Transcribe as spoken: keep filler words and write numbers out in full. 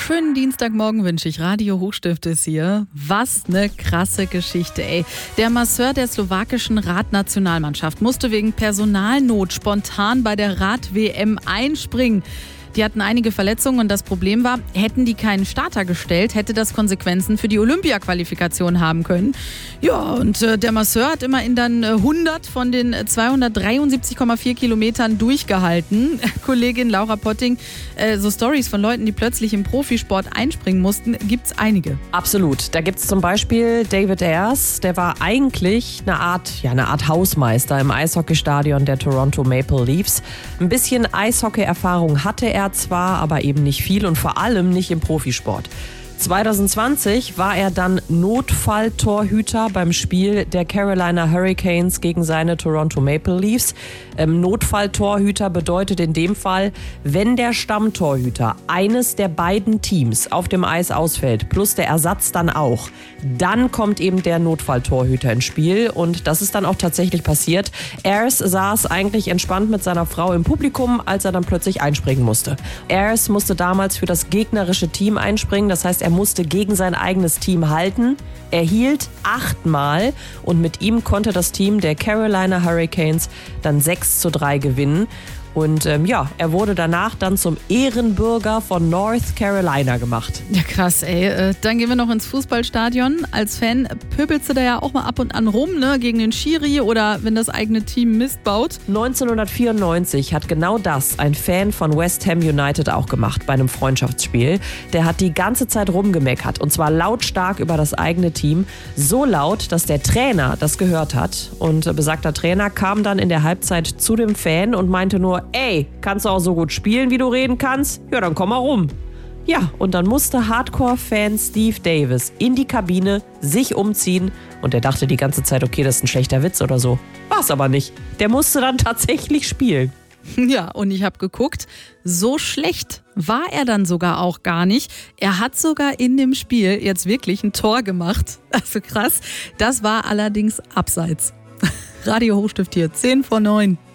schönen Dienstagmorgen wünsche ich. Radio Hochstift ist hier. Was eine krasse Geschichte, ey. Der Masseur der slowakischen Radnationalmannschaft musste wegen Personalnot spontan bei der Rad-W M einspringen. Die hatten einige Verletzungen und das Problem war, hätten die keinen Starter gestellt, hätte das Konsequenzen für die Olympia-Qualifikation haben können. Ja, und äh, der Masseur hat immerhin dann äh, hundert von den zweihundertdreiundsiebzig Komma vier Kilometern durchgehalten. Kollegin Laura Potting, äh, so Stories von Leuten, die plötzlich im Profisport einspringen mussten, gibt's einige. Absolut. Da gibt's zum Beispiel David Ayres, der war eigentlich eine Art, ja, eine Art Hausmeister im Eishockeystadion der Toronto Maple Leafs. Ein bisschen Eishockey-Erfahrung hatte er zwar, aber eben nicht viel und vor allem nicht im Profisport. zwanzig zwanzig war er dann Notfalltorhüter beim Spiel der Carolina Hurricanes gegen seine Toronto Maple Leafs. Ähm, Notfalltorhüter bedeutet in dem Fall, wenn der Stammtorhüter eines der beiden Teams auf dem Eis ausfällt, plus der Ersatz dann auch, dann kommt eben der Notfalltorhüter ins Spiel und das ist dann auch tatsächlich passiert. Ayres saß eigentlich entspannt mit seiner Frau im Publikum, als er dann plötzlich einspringen musste. Ayres musste damals für das gegnerische Team einspringen, das heißt, er musste gegen sein eigenes Team halten. Er hielt achtmal und mit ihm konnte das Team der Carolina Hurricanes dann sechs zu drei gewinnen. Und ähm, ja, er wurde danach dann zum Ehrenbürger von North Carolina gemacht. Ja, krass, ey. Dann gehen wir noch ins Fußballstadion. Als Fan pöbelst du da ja auch mal ab und an rum, ne? Gegen den Schiri oder wenn das eigene Team Mist baut. neunzehnhundertvierundneunzig hat genau das ein Fan von West Ham United auch gemacht bei einem Freundschaftsspiel. Der hat die ganze Zeit rumgemeckert und zwar lautstark über das eigene Team. So laut, dass der Trainer das gehört hat. Und besagter Trainer kam dann in der Halbzeit zu dem Fan und meinte nur, ey, kannst du auch so gut spielen, wie du reden kannst? Ja, dann komm mal rum. Ja, und dann musste Hardcore-Fan Steve Davis in die Kabine, sich umziehen und er dachte die ganze Zeit, okay, das ist ein schlechter Witz oder so. War's aber nicht. Der musste dann tatsächlich spielen. Ja, und ich habe geguckt, so schlecht war er dann sogar auch gar nicht. Er hat sogar in dem Spiel jetzt wirklich ein Tor gemacht. Also krass. Das war allerdings abseits. Radio Hochstift hier, zehn vor neun.